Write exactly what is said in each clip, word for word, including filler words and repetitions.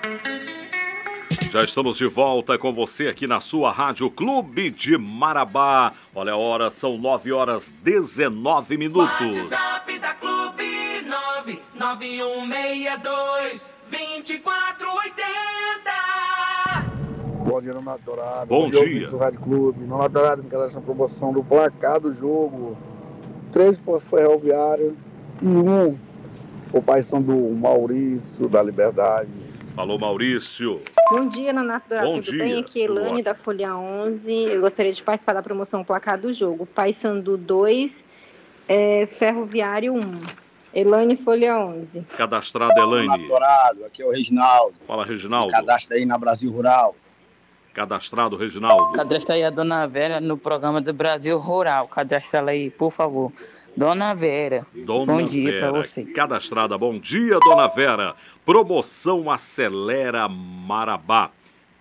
Já estamos de volta com você aqui na sua Rádio Clube de Marabá. Olha a hora, são nove horas e dezenove minutos. WhatsApp da Clube nove nove um seis dois, dois quatro oito zero. Bom dia, Nonato Dourado. Bom, Bom dia. dia. Do Rádio Clube. Nonato Dourado, me essa promoção do placar do jogo. Três para o Ferroviário e um o Paysandu Maurício da Liberdade. Falou, Maurício. Bom dia, Nonato Dourado. Bom Tudo dia. bem? Aqui é Elane da Folha onze. Eu gostaria de participar da promoção placar do jogo. Paysandu dois, é, Ferroviário um. Elane, Folha onze. Cadastrada, Elane. Nonato Dourado, aqui é o Reginaldo. Fala, Reginaldo. Cadastra aí na Brasil Rural. Cadastrado, Reginaldo. Cadastra aí a Dona Vera no programa do Brasil Rural. Cadastra ela aí, por favor. Dona Vera. Dona bom dia Vera, pra você. Cadastrada. Bom dia, Dona Vera. Promoção Acelera Marabá.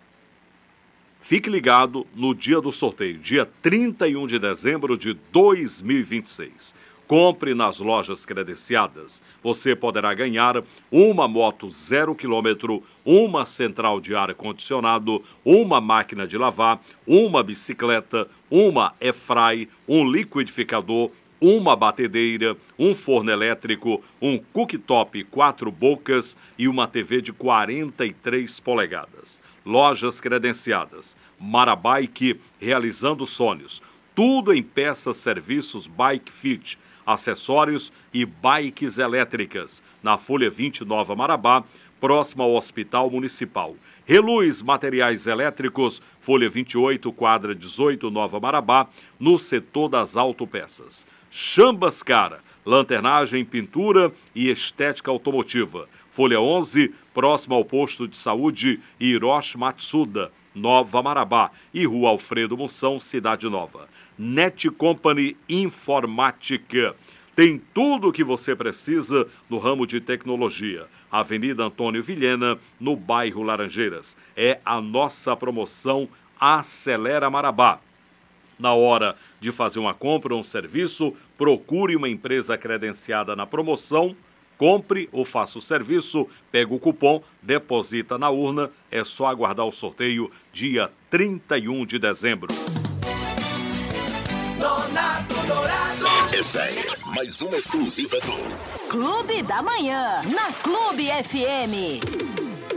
Fique ligado no dia do sorteio, dia trinta e um de dezembro de dois mil e vinte e seis. Compre nas lojas credenciadas. Você poderá ganhar uma moto zero quilômetro, uma central de ar-condicionado, uma máquina de lavar, uma bicicleta, uma airfry, um liquidificador, uma batedeira, um forno elétrico, um cooktop quatro bocas e uma T V de quarenta e três polegadas. Lojas credenciadas. Marabike, realizando sonhos. Tudo em peças, serviços, bike fit, acessórios e bikes elétricas. Na Folha vinte, Nova Marabá, próximo ao Hospital Municipal. Reluz Materiais Elétricos, Folha vinte e oito, quadra dezoito, Nova Marabá, no setor das autopeças. Chambas Cara, lanternagem, pintura e estética automotiva. Folha onze, próximo ao posto de saúde Hiroshi Matsuda, Nova Marabá. E Rua Alfredo Moção, Cidade Nova. Net Company Informática. Tem tudo o que você precisa no ramo de tecnologia. Avenida Antônio Vilhena, no bairro Laranjeiras. É a nossa promoção Acelera Marabá. Na hora de fazer uma compra ou um serviço, procure uma empresa credenciada na promoção, compre ou faça o serviço, pega o cupom, deposita na urna, é só aguardar o sorteio dia trinta e um de dezembro. Nonato Dourado. Essa é mais uma exclusiva do Clube da Manhã, na Clube F M.